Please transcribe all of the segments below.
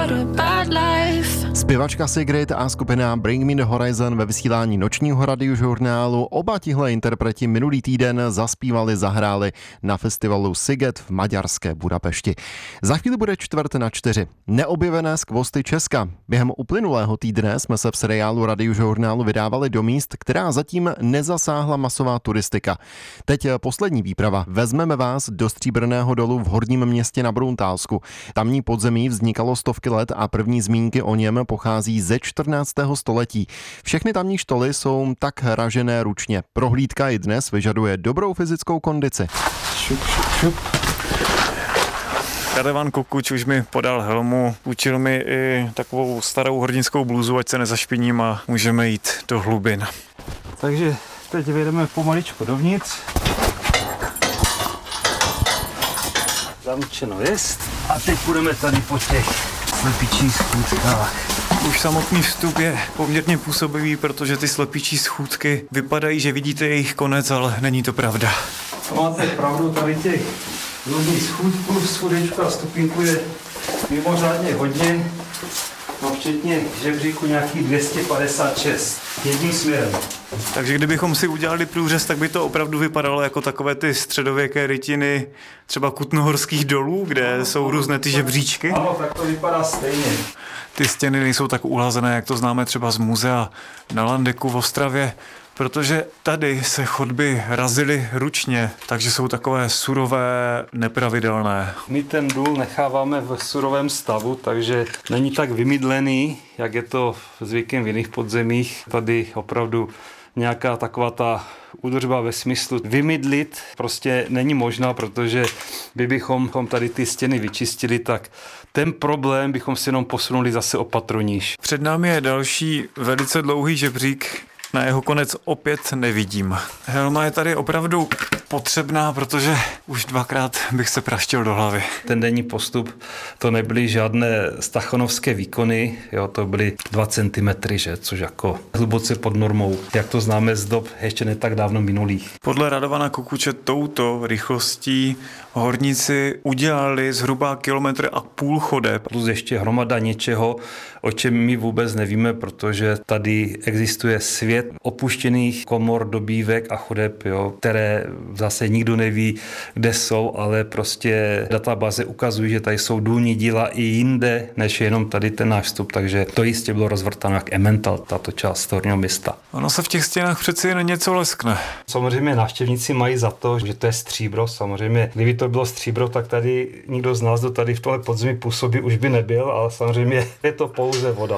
got a bad life. Zpěvačka Sigrid a skupina Bring Me The Horizon ve vysílání nočního radiožurnálu. Oba tihle interpreti minulý týden zahráli na festivalu Sziget v maďarské Budapešti. Za chvíli bude 3:45. Neobjevené skvosty Česka. Během uplynulého týdne jsme se v seriálu radiožurnálu vydávali do míst, která zatím nezasáhla masová turistika. Teď poslední výprava. Vezmeme vás do Stříbrného dolu v Horním Městě na Bruntálsku. Tamní podzemí vznikalo stovky let a první zmínky o něm pochází ze 14. století. Všechny tamní štoly jsou tak ražené ručně. Prohlídka i dnes vyžaduje dobrou fyzickou kondici. Šup. Radovan Kukuč už mi podal helmu, půjčil mi i takovou starou hornickou bluzu, ať se nezašpiním a můžeme jít do hlubin. Takže teď vyjedeme pomaličku dovnitř. Zamčeno jest. A teď půjdeme tady po těch slepičích schůdkách. Už samotný vstup je poměrně působivý, protože ty slepičí schůdky vypadají, že vidíte jejich konec, ale není to pravda. Máte pravdu, tady těch různých schůdků, schůdečku a stupínku je mimořádně hodně. No včetně žebříku nějakých 256. Jedním směrem. Takže kdybychom si udělali průřez, tak by to opravdu vypadalo jako takové ty středověké rytiny třeba Kutnohorských dolů, kde jsou různé ty žebříčky. Ano, tak to vypadá stejně. Ty stěny nejsou tak uhlazené, jak to známe třeba z muzea na Landeku v Ostravě, protože tady se chodby razily ručně, takže jsou takové surové, nepravidelné. My ten důl necháváme v surovém stavu, takže není tak vymydlený, jak je to zvykem v jiných podzemích. Tady opravdu nějaká taková ta údržba ve smyslu vymydlit prostě není možná, protože bychom tady ty stěny vyčistili, tak ten problém bychom si jenom posunuli zase o patro níž. Před námi je další velice dlouhý žebřík, na jeho konec opět nevidím. Helma je tady opravdu potřebná, protože už dvakrát bych se praštil do hlavy. Ten denní postup, to nebyly žádné stachonovské výkony, jo, to byly 2 cm, že, což jako hluboce pod normou, jak to známe z dob ještě ne tak dávno minulých. Podle Radovana Kukuče touto rychlostí horníci udělali zhruba 1,5 kilometru chodeb. Plus ještě hromada něčeho, o čem my vůbec nevíme, protože tady existuje svět opuštěných komor, dobývek a chodeb, jo, které zase nikdo neví, kde jsou, ale prostě databáze ukazují, že tady jsou důlní díla i jinde, než jenom tady ten náš vstup, takže to jistě bylo rozvrtáno jak Emmental, tato část Horního Města. Ono se v těch stěnách přeci jen něco leskne. Samozřejmě návštěvníci mají za to, že to je stříbro, samozřejmě, kdyby to bylo stříbro, tak tady nikdo z nás, kdo tady v tohle podzemí působí, už by nebyl, ale samozřejmě je to pouze voda.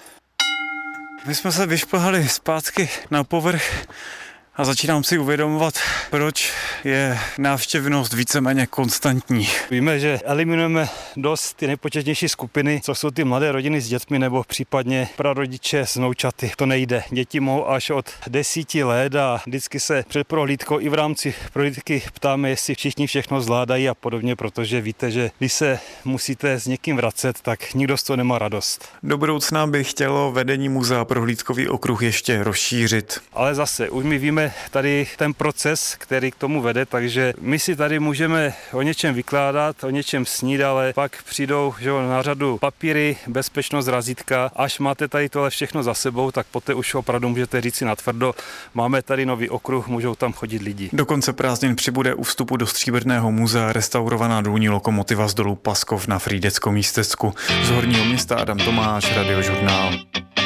My jsme se vyšplhali zpátky na povrch a začínám si uvědomovat, proč je návštěvnost víceméně konstantní. Víme, že eliminujeme dost ty nejpočetnější skupiny, co jsou ty mladé rodiny s dětmi nebo případně prarodiče s vnoučaty. To nejde. Děti mohou až od 10 let a vždycky se před prohlídkou i v rámci prohlídky ptáme, jestli všichni všechno zvládají a podobně, protože víte, že když se musíte s někým vracet, tak nikdo z toho nemá radost. Do budoucna by chtělo vedení muzea prohlídkový okruh ještě rozšířit. Ale zase, už my víme tady ten proces, který k tomu vede, takže my si tady můžeme o něčem vykládat, o něčem snít, ale pak přijdou na řadu papíry, bezpečnost, razítka. Až máte tady tohle všechno za sebou, tak poté už opravdu můžete říct si natvrdo, máme tady nový okruh, můžou tam chodit lidi. Do konce prázdnin přibude u vstupu do Stříbrného muzea restaurovaná důlní lokomotiva z dolu Paskov na Frýdeckom Místecku. Z Horního Města Adam Tomáš, Radiožurnál.